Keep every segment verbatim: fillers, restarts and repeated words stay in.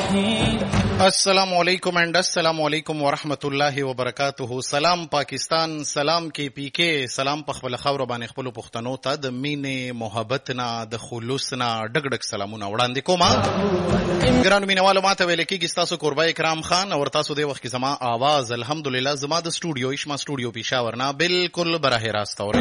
السلام علیکم اینڈ السلام علیکم ورحمت الله وبرکاتہ. سلام پاکستان، سلام کې پی کې، سلام په خپل خاور باندې خپل پښتنو ته د مینې محبت نه د خلوص نه ډګ ډګ سلامونه وړاندې کوم. ګرانو مینوالو، ماته ویل کېږي ستاسو کوربه کرام خان او تاسو د وخت کې زما आवाज الحمدلله زما د سټوډیو اشما سټوډیو پېښور نه بالکل براه راست اوري.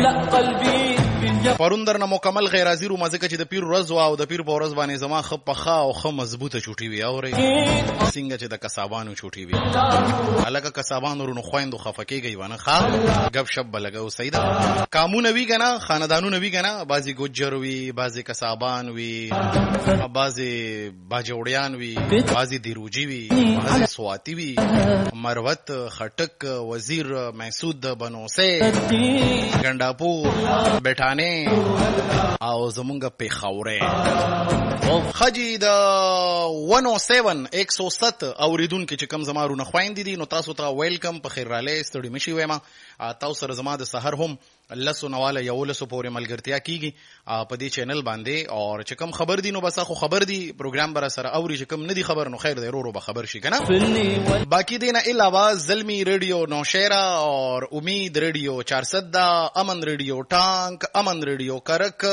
پرون درنه مکمل غیر حاضر و مزه چې د پیر ورځ او د پیر په ورځ باندې زما خ پخا او خ مضبوطه چوټي وی اوري څنګه چې د کسابانو چوټي وی الګه کسابانو رونو خويندو خفکیږي ونه ښا غب شپ بلګو سیدا قانون وی کنه خاندانونه وی کنه بازي ګجر وی بازي کسابان وی بازي باجوړیان وی بازي دیروجی وی بازي سواتی وی مروت خټک وزیر محسود بنوسه ګنداپور بیٹانه او زمونږ پیښوره خجی د one oh seven one oh seven اوریدونکو چې کم زمارونه خويندې دي نو تاسو ته ویلکم په خیر راله ستړي مشي وایم. تاسو سره زما د سحر هم لسو نواله یو لسو پورې ملګرتیا کیږي په دې چینل باندې او چې کم خبر دي نو بس خو خبر دي پروګرام بر سره اوري چې کم ندي خبر نو خیر دی ورو به خبر شي کنه. باقی دینه علاوه زلمی ریډیو نوشیرا اور امید ریډیو چار سو امن ریډیو ټانک امن ریډیو کرک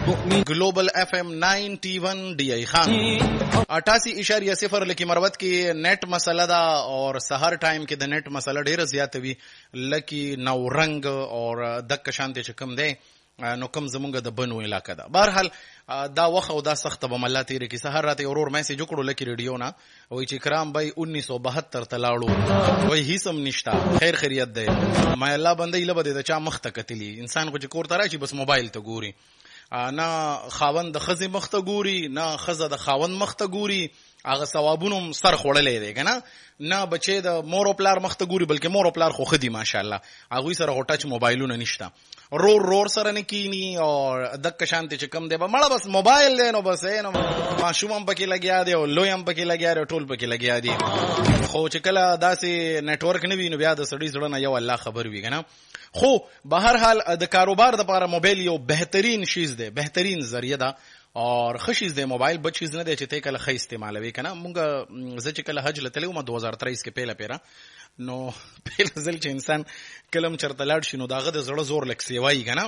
ګلوبل اف ام نائنٹی ون ڈی آئی خان اٹھاسی اشاریہ صفر لکی مروت کی نیٹ مسئلہ دا اور سحر ټایم کې د نیٹ مسئلہ ډیره زیات وی لکی نو رنگ اور دک شانته چې کم دی نو کم زمونږ د بنو علاقه ده. بهرحال دا وخت او دا سخت به مله تیرې کی سحر راته اورور میسج وکړو لکی ریډیو نه وای چې کرام بای انیس سو بہتر تلاړو وای هیڅ هم نشتا خیر خیریت ده ما الله بندې لبه د چا مخ ته کتلی انسان خو چې کور ته راشي بس موبایل ته ګوري نه خاوند د خزي مخ ته ګوري نه خزه د خاوند مخ ته ګوري هغه ثوابونو سر خوړلې دی کنه نه بچي د مور او پلار مخ ته ګوري بلکې مور او پلار خو خدي ماشاءالله هغه سره هټاچ موبایلونه نشته رور رور سره نه کینی او دک شانته چې کم دی به مړه بس موبایل دی نو بس نو ماشوم پکې لګیا دی او لویم پکې لګیا دی ټول پکې لګیا دی خو چې کله داسې نتورک نه وي نو بیا د سړی سره نه یو الله خبر وي کنه. خو بهر حال د کاروبار د لپاره موبایل یو بهترین شیز دی بهترین ذریعہ ده اور خشیز دی موبایل بچ چیز نه دی چې ته کله خې استعمالوي کنه. مونږ زه چې کله حج لته ما دو هزار تیئیس کې پیله پیرا نو پیله ځل چې انسان کلم چرته لاړ شي نو داغه د زړه زور لک سیوای کنه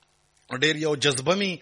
ډیر یو جذبه می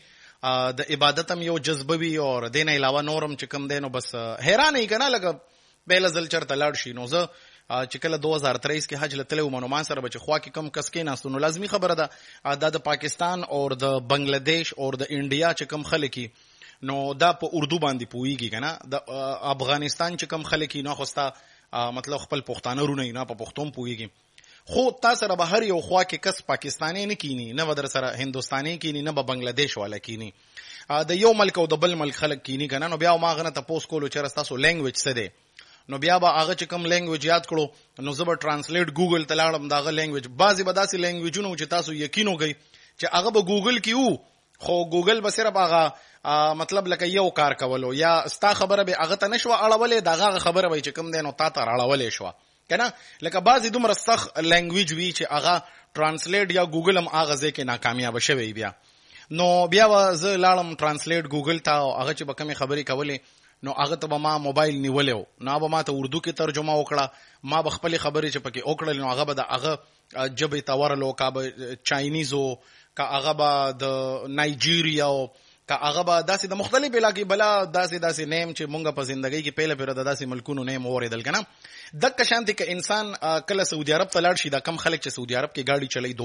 د عبادت هم یو جذبه وی اور دین علاوه نورم چې کم دینو بس حیران ای کنه لکه پیله ځل چرته لاړ شي نو زه چې کله دو هزار تیئیس کې حج لته و ما سره بچ خوا کې کم کس کې ناستو نو لازمی خبره ده د پاکستان او د بنگلاديش او د انډیا چې کم خلکی نو دا په اردو باندې پويږي کنه د افغانستان چې کم خلکی نو خوستا مطلب خپل پښتانه رونه نه په پښتون پويږي خو تاسو سره به هر یو خوا کې کس پاکستانی نه کینی نه ودر سره هندستاني کینی نه به بنگلاديش والا کینی د یو ملک او د بل ملک خلک کینی کنه نو بیا ما غنه تاسو کولو چې تاسو لینګویج څه دی نو بیا به هغه چې کوم لینګویج یاد کړو نو زه به ترانسلیټ ګوګل ته لاړم داغه لینګویج بعضی به داسې لینګویجونه چې تاسو یقین وکړئ چې هغه به ګوګل کې وو خو ګوګل به صرف هغه مطلب لکه یو کار کولو یا ستا خبره به هغه ته نشوه اړولې دغه خبره به چې کوم دی نو تا ته اړولې شوه کنه لکه بعضی دومره سخت لینګویج وی چې هغه ترانسلیټ یا ګوګل هم هغه ځکه ناکامیاب شوی بیا نو بیا زه لاړم ترانسلیټ ګوګل ته هغه چې به کومې خبرې کولې نو هغه ته به ما موبایل نیولیو نو به ما ته اردو کې ترجمه وکړه ما به خپل خبرې چې پکې وکړل نو هغه به د هغه جبې تورلو کا به چاینیزو کا هغه به د نایجیریا کا هغه به داسې د مختلف علاقې بلا داسې داسې نیم چې مونږ په ژوندۍ کې پیله پیره د داسې ملکونو نیم اوریدل کنه دک شانتي ک انسان کله سعودي عرب ته لاړ شي دا کم خلک چې سعودي عرب کې گاډي چلای